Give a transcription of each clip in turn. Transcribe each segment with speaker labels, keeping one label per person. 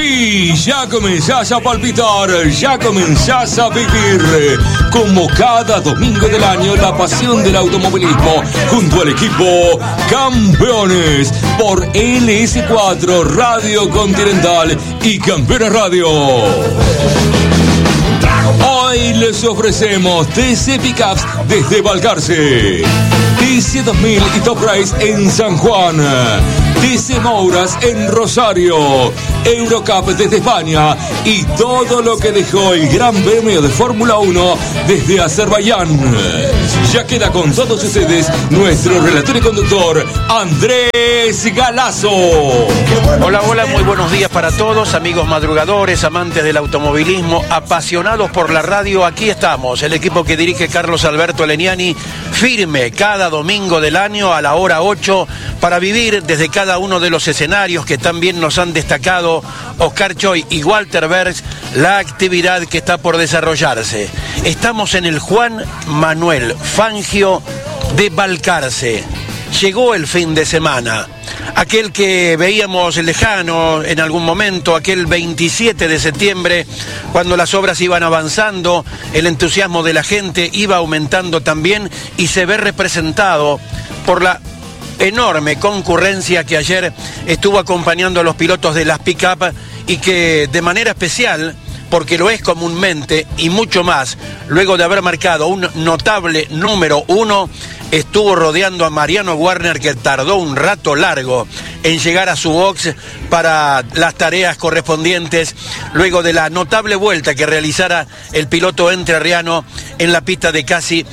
Speaker 1: Sí, ya comenzás a palpitar, ya comenzás a vivir. Como cada domingo del año, la pasión del automovilismo junto al equipo Campeones por LS4 Radio Continental y Campeones Radio. Hoy les ofrecemos TC Pickups desde Balcarce, TC 2000 y Top Race en San Juan, TC Mouras en Rosario, Eurocup desde España y todo lo que dejó el Gran Premio de Fórmula 1 desde Azerbaiyán. Ya queda con todos ustedes nuestro relator y conductor Andrés Galazo.
Speaker 2: Hola, hola, muy buenos días para todos, amigos madrugadores, amantes del automovilismo, apasionados por la radio. Aquí estamos, el equipo que dirige Carlos Alberto Leniani, firme cada domingo del año a la hora 8 para vivir desde cada uno de los escenarios que también nos han destacado Oscar Choy y Walter Bergs la actividad que está por desarrollarse. Estamos en el Juan Manuel Fangio de Balcarce. Llegó el fin de semana, aquel que veíamos lejano en algún momento, aquel 27 de septiembre, cuando las obras iban avanzando, el entusiasmo de la gente iba aumentando también y se ve representado por la enorme concurrencia que ayer estuvo acompañando a los pilotos de las pick-up y que de manera especial, porque lo es comúnmente y mucho más, luego de haber marcado un notable número 1, estuvo rodeando a Mariano Werner, que tardó un rato largo en llegar a su box para las tareas correspondientes, luego de la notable vuelta que realizara el piloto entrerriano en la pista de casi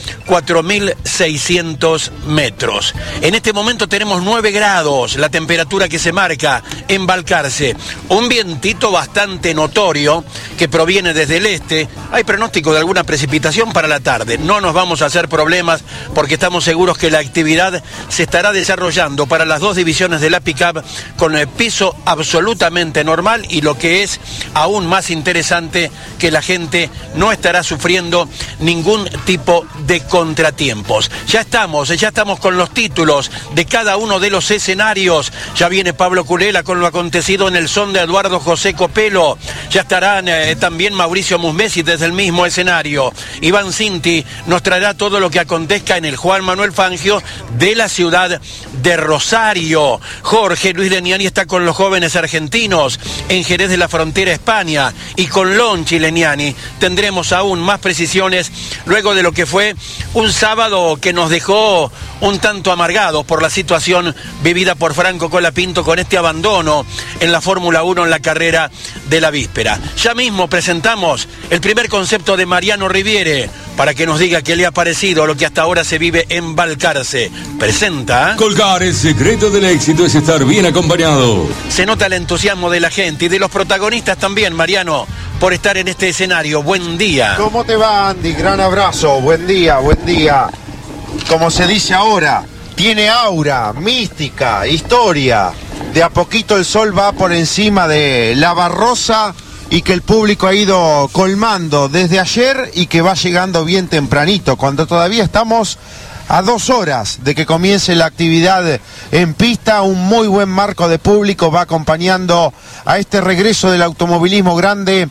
Speaker 2: 4.600 metros. En este momento tenemos 9 grados, la temperatura que se marca en Balcarce, un vientito bastante notorio que proviene desde el este. Hay pronóstico de alguna precipitación para la tarde, no nos vamos a hacer problemas porque estamos seguros que la actividad se estará desarrollando para las dos divisiones de la pick-up con el piso absolutamente normal y lo que es aún más interesante, que la gente no estará sufriendo ningún tipo de contratiempos. Ya estamos con los títulos de cada uno de los escenarios. Ya viene Pablo Culela con lo acontecido en el son de Eduardo José Copelo. Ya estarán también Mauricio Musmesi desde el mismo escenario. Iván Cinti nos traerá todo lo que acontezca en el Juan Manuel Fangio de la ciudad de Rosario. Jorge Luis Leniani está con los jóvenes argentinos en Jerez de la Frontera, España, y con Lonchi Leniani tendremos aún más precisiones luego de lo que fue un sábado que nos dejó un tanto amargados por la situación vivida por Franco Colapinto con este abandono en la Fórmula 1 en la carrera de la víspera. Ya mismo presentamos el primer concepto de Mariano Riviere para que nos diga qué le ha parecido lo que hasta ahora se vive en Balcarce. Presenta...
Speaker 1: Colgar, el secreto del éxito es estar bien acompañado.
Speaker 2: Se nota el entusiasmo de la gente y de los protagonistas también, Mariano, por estar en este escenario. Buen día.
Speaker 3: ¿Cómo te va, Andy? Gran abrazo. Buen día, buen día. Como se dice ahora, tiene aura, mística, historia. De a poquito el sol va por encima de la Barrosa y que el público ha ido colmando desde ayer y que va llegando bien tempranito, cuando todavía estamos a 2 horas de que comience la actividad en pista. Un muy buen marco de público va acompañando a este regreso del automovilismo grande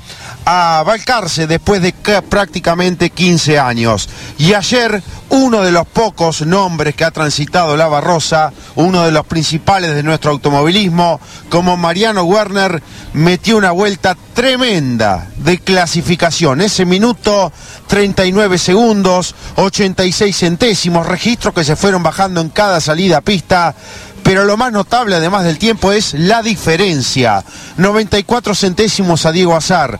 Speaker 3: a Balcarce después de prácticamente 15 años. Y ayer uno de los pocos nombres que ha transitado la Barrosa, uno de los principales de nuestro automovilismo, como Mariano Werner, metió una vuelta tremenda de clasificación. Ese minuto 39 segundos, 86 centésimos, registros que se fueron bajando en cada salida a pista. Pero lo más notable, además del tiempo, es la diferencia. 94 centésimos a Diego Azar,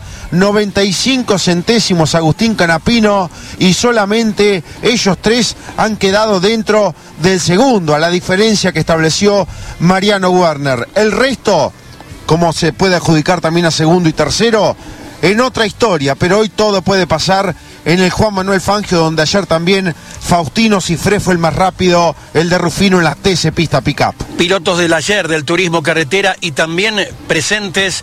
Speaker 3: 95 centésimos a Agustín Canapino, y solamente ellos 3 han quedado dentro del segundo, a la diferencia que estableció Mariano Werner. El resto, como se puede adjudicar también a segundo y tercero, en otra historia, pero hoy todo puede pasar en el Juan Manuel Fangio, donde ayer también Faustino Cifré fue el más rápido, el de Rufino en la TC Pista Pickup.
Speaker 2: Pilotos del ayer del turismo carretera y también presentes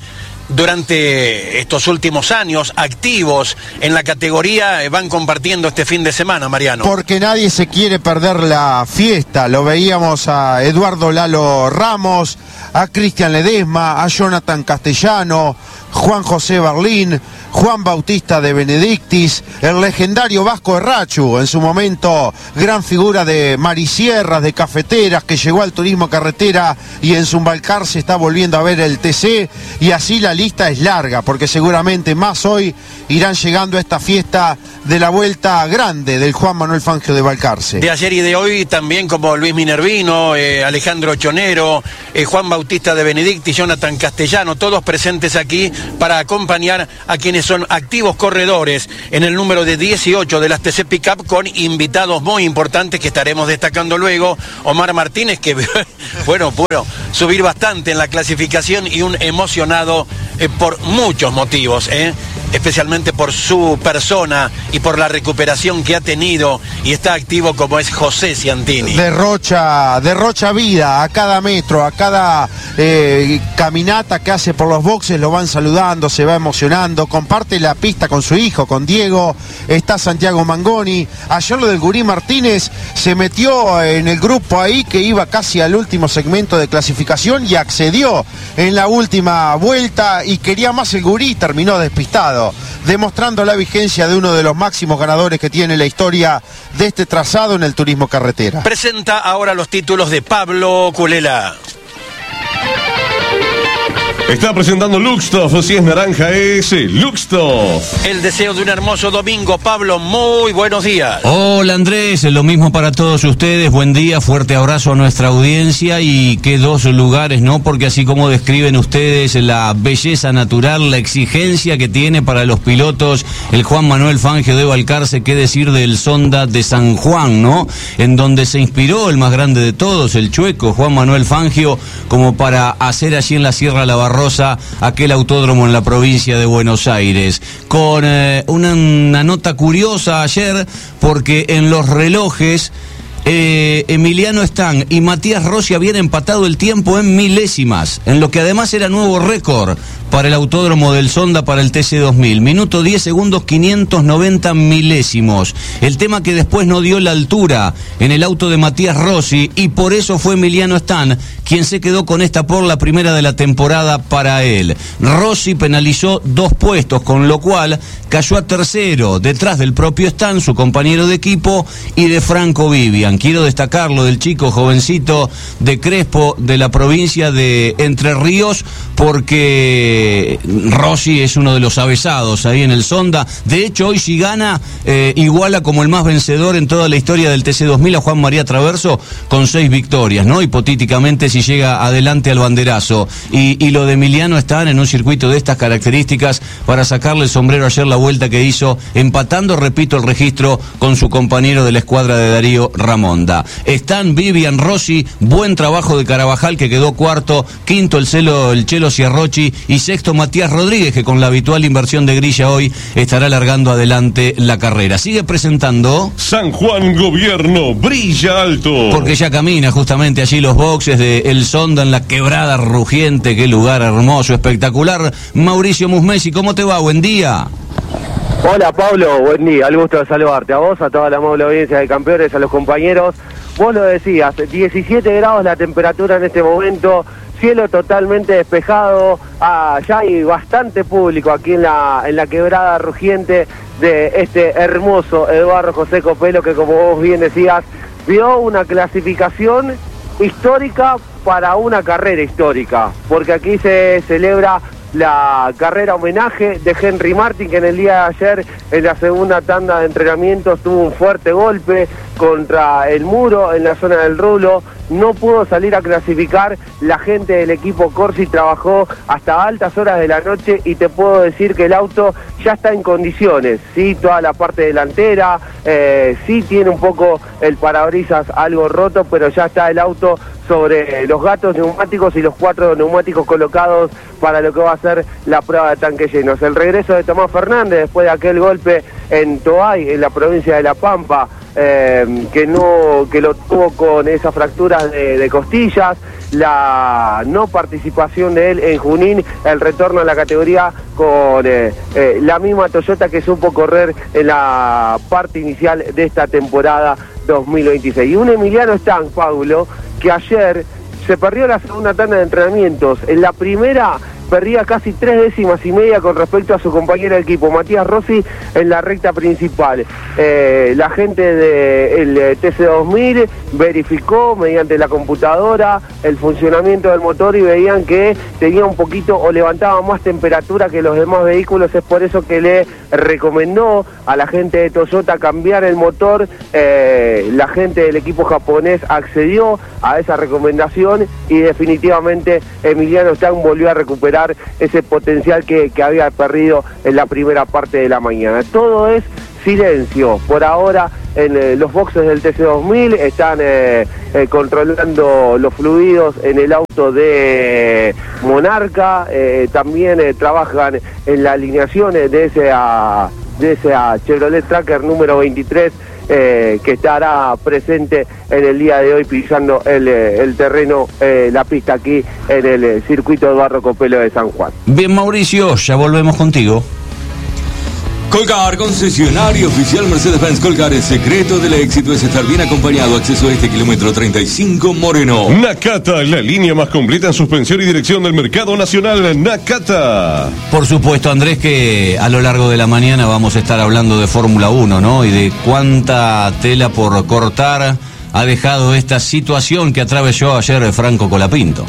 Speaker 2: durante estos últimos años, activos en la categoría, van compartiendo este fin de semana, Mariano.
Speaker 3: Porque nadie se quiere perder la fiesta. Lo veíamos a Eduardo Lalo Ramos, a Cristian Ledesma, a Jonathan Castellano, Juan José Berlín, Juan Bautista de Benedictis, el legendario Vasco Errachu, en su momento gran figura de marisierras, de cafeteras, que llegó al turismo carretera y en Zumbalcarce está volviendo a ver el TC, y así la lista es larga, porque seguramente más hoy irán llegando a esta fiesta de la vuelta grande del Juan Manuel Fangio de Balcarce.
Speaker 2: De ayer y de hoy también, como Luis Minervino, Alejandro Chonero, Juan Bautista de Benedictis, Jonathan Castellano, todos presentes aquí para acompañar a quienes son activos corredores en el número de 18 de las TC Pickup, con invitados muy importantes que estaremos destacando luego. Omar Martínez, que bueno, subir bastante en la clasificación, y un emocionado por muchos motivos, especialmente por su persona y por la recuperación que ha tenido y está activo, como es José Ciantini.
Speaker 3: Derrocha vida a cada metro, a cada caminata que hace por los boxes, lo van saludando, se va emocionando, comparte la pista con su hijo, con Diego, está Santiago Mangoni. Ayer lo del Gurí Martínez se metió en el grupo ahí que iba casi al último segmento de clasificación y accedió en la última vuelta, y quería más el Gurí, terminó despistado, demostrando la vigencia de uno de los máximos ganadores que tiene la historia de este trazado en el turismo carretera.
Speaker 2: Presenta ahora los títulos de Pablo Culela.
Speaker 4: Está presentando Luxtoff, si es naranja es Luxtoff.
Speaker 2: El deseo de un hermoso domingo. Pablo, muy buenos días.
Speaker 5: Hola Andrés, lo mismo para todos ustedes, buen día, fuerte abrazo a nuestra audiencia, y qué dos lugares, ¿no? Porque así como describen ustedes la belleza natural, la exigencia que tiene para los pilotos el Juan Manuel Fangio de Balcarce, qué decir del Sonda de San Juan, ¿no? En donde se inspiró el más grande de todos, el chueco Juan Manuel Fangio, como para hacer allí en la Sierra La Barrosa aquel autódromo en la provincia de Buenos Aires. Con una nota curiosa ayer, porque en los relojes Emiliano Stang y Matías Rossi habían empatado el tiempo en milésimas, en lo que además era nuevo récord para el autódromo del Sonda para el TC2000. Minuto 10 segundos 590 milésimos. El tema que después no dio la altura en el auto de Matías Rossi, y por eso fue Emiliano Stang quien se quedó con esta por la primera de la temporada para él. Rossi penalizó 2 puestos, con lo cual cayó a tercero, detrás del propio Stang, su compañero de equipo, y de Franco Vivian. Quiero destacarlo del chico jovencito de Crespo, de la provincia de Entre Ríos, porque Rossi es uno de los avesados ahí en el Sonda. De hecho, hoy si gana, iguala como el más vencedor en toda la historia del TC2000 a Juan María Traverso, con 6 victorias, ¿no? Hipotéticamente, si llega adelante al banderazo. Y lo de Emiliano están en un circuito de estas características para sacarle el sombrero ayer la vuelta que hizo, empatando, repito, el registro con su compañero de la escuadra de Darío Ramonda. Están Vivian, Rossi, buen trabajo de Carabajal, que quedó cuarto, quinto el Chelo Ciarrochi, y sexto Matías Rodríguez, que con la habitual inversión de grilla hoy estará largando adelante la carrera. Sigue presentando
Speaker 4: San Juan Gobierno, brilla alto.
Speaker 5: Porque ya camina justamente allí los boxes de El Sonda en la Quebrada Rugiente. Qué lugar hermoso, espectacular. Mauricio Musmesi, ¿cómo te va? Buen día.
Speaker 6: Hola Pablo, buen día, al gusto de saludarte, a vos, a toda la amable audiencia de campeones, a los compañeros. Vos lo decías, 17 grados la temperatura en este momento, cielo totalmente despejado, ya hay bastante público aquí en la Quebrada Rugiente de este hermoso Eduardo José Copelo, que como vos bien decías, vio una clasificación histórica para una carrera histórica, porque aquí se celebra la carrera homenaje de Henry Martin, que en el día de ayer, en la segunda tanda de entrenamientos, tuvo un fuerte golpe contra el muro en la zona del rulo, no pudo salir a clasificar. La gente del equipo Corsi trabajó hasta altas horas de la noche y te puedo decir que el auto ya está en condiciones, sí, toda la parte delantera, sí tiene un poco el parabrisas algo roto, pero ya está el auto sobre los gatos neumáticos y los 4 neumáticos colocados para lo que va a ser la prueba de tanques llenos. El regreso de Tomás Fernández después de aquel golpe en Toay, en la provincia de La Pampa, que lo tuvo con esas fracturas de costillas. la no participación de él en Junín, el retorno a la categoría con la misma Toyota que supo correr en la parte inicial de esta temporada 2026. Y un Emiliano Stang, Pablo, que ayer se perdió la segunda tanda de entrenamientos. En la primera perdía casi 3 décimas y media con respecto a su compañero de equipo, Matías Rossi, en la recta principal. La gente del TC2000 verificó mediante la computadora el funcionamiento del motor y veían que tenía un poquito o levantaba más temperatura que los demás vehículos. Es por eso que le recomendó a la gente de Toyota cambiar el motor. La gente del equipo japonés accedió a esa recomendación y definitivamente Emiliano Stang volvió a recuperar ese potencial que había perdido en la primera parte de la mañana. Todo es silencio. Por ahora en los boxes del TC2000 están controlando los fluidos en el auto de Monarca, también trabajan en la alineación de esa Chevrolet Tracker número 23, que estará presente en el día de hoy pisando el terreno, la pista aquí en el circuito Eduardo Copelo de San Juan.
Speaker 5: Bien, Mauricio, ya volvemos contigo.
Speaker 1: Colcar, concesionario oficial Mercedes-Benz. Colcar, el secreto del éxito es estar bien acompañado. Acceso a este kilómetro 35 Moreno.
Speaker 4: Nakata, la línea más completa en suspensión y dirección del mercado nacional. Nakata.
Speaker 5: Por supuesto, Andrés, que a lo largo de la mañana vamos a estar hablando de Fórmula 1, ¿no? Y de cuánta tela por cortar ha dejado esta situación que atravesó ayer Franco Colapinto.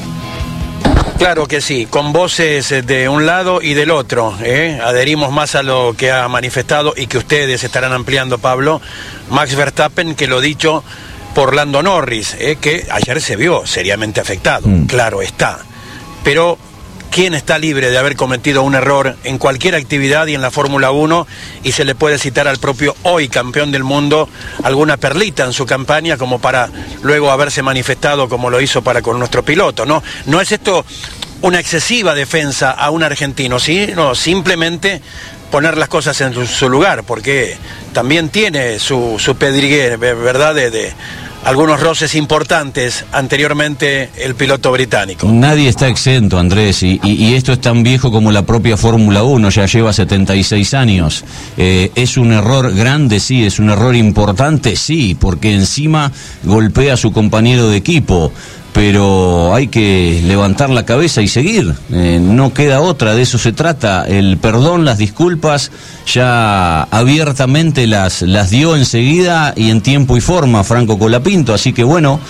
Speaker 2: Claro que sí, con voces de un lado y del otro, adherimos más a lo que ha manifestado y que ustedes estarán ampliando, Pablo, Max Verstappen, que lo dicho por Lando Norris, que ayer se vio seriamente afectado, claro está, pero ¿quién está libre de haber cometido un error en cualquier actividad y en la Fórmula 1? Y se le puede citar al propio hoy campeón del mundo alguna perlita en su campaña como para luego haberse manifestado como lo hizo para con nuestro piloto, ¿no? No es esto una excesiva defensa a un argentino, sino simplemente poner las cosas en su lugar, porque también tiene su pedrigué, ¿verdad?, de algunos roces importantes anteriormente el piloto británico.
Speaker 5: Nadie está exento, Andrés, y esto es tan viejo como la propia Fórmula 1, ya lleva 76 años. ¿Es un error grande? Sí. ¿Es un error importante? Sí, porque encima golpea a su compañero de equipo. Pero hay que levantar la cabeza y seguir, no queda otra, de eso se trata. El perdón, las disculpas, ya abiertamente las dio enseguida y en tiempo y forma Franco Colapinto, así que bueno,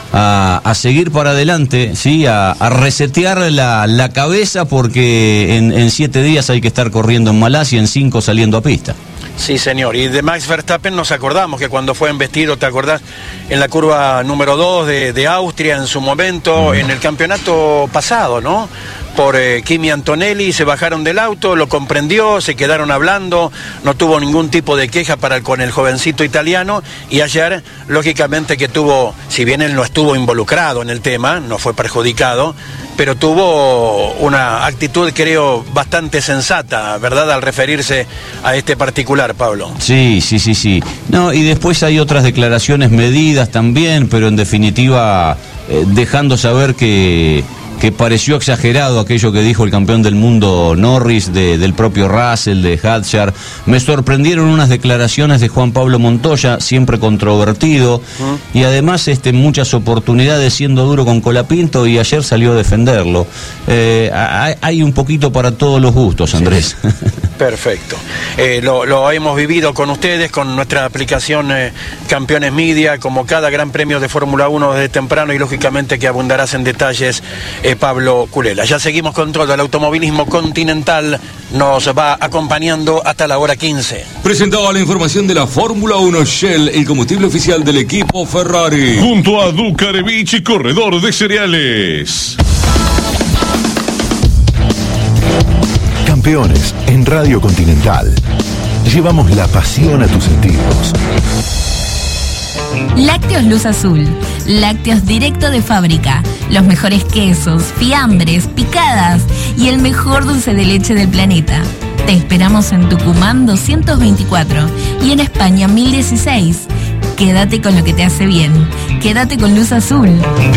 Speaker 5: a seguir para adelante, ¿sí? A resetear la cabeza, porque en 7 días hay que estar corriendo en Malasia, en 5 saliendo a pista.
Speaker 2: Sí, señor. Y de Max Verstappen nos acordamos que cuando fue embestido, ¿te acordás? En la curva número 2 de Austria en su momento, en el campeonato pasado, ¿no? Por Kimi Antonelli, se bajaron del auto, lo comprendió, se quedaron hablando, no tuvo ningún tipo de queja con el jovencito italiano, y ayer, lógicamente que tuvo, si bien él no estuvo involucrado en el tema, no fue perjudicado, pero tuvo una actitud, creo, bastante sensata, ¿verdad?, al referirse a este particular, Pablo.
Speaker 5: Sí. No, y después hay otras declaraciones medidas también, pero en definitiva dejando saber que pareció exagerado aquello que dijo el campeón del mundo Norris, del propio Russell, de Hadjar. Me sorprendieron unas declaraciones de Juan Pablo Montoya, siempre controvertido, y además muchas oportunidades siendo duro con Colapinto, y ayer salió a defenderlo. Hay un poquito para todos los gustos, Andrés.
Speaker 2: Sí. Perfecto. Lo hemos vivido con ustedes, con nuestra aplicación Campeones Media, como cada gran premio de Fórmula 1 desde temprano, y lógicamente que abundarás en detalles, Pablo Culela. Ya seguimos con todo el automovilismo continental, nos va acompañando hasta la hora 15.
Speaker 1: Presentaba la información de la Fórmula 1. Shell, el combustible oficial del equipo Ferrari.
Speaker 4: Junto a Ducarevich, corredor de cereales.
Speaker 7: Campeones en Radio Continental. Llevamos la pasión a tus sentidos.
Speaker 8: Lácteos Luz Azul. Lácteos directo de fábrica. Los mejores quesos, fiambres, picadas y el mejor dulce de leche del planeta. Te esperamos en Tucumán 224 y en España 1016. Quédate con lo que te hace bien. Quédate con Luz Azul.